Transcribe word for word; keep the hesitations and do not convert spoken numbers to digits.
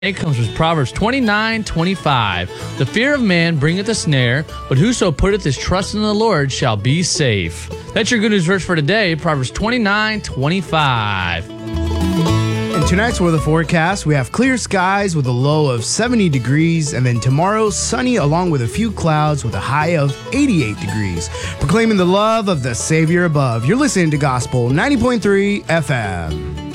It comes from Proverbs twenty-nine twenty-five. The fear of man bringeth a snare, but whoso putteth his trust in the Lord shall be safe. That's your good news verse for today, Proverbs twenty-nine twenty-five. In tonight's weather forecast, we have clear skies with a low of seventy degrees, and then tomorrow, sunny along with a few clouds with a high of eighty-eight degrees. Proclaiming the love of the Savior above. You're listening to Gospel ninety point three F M.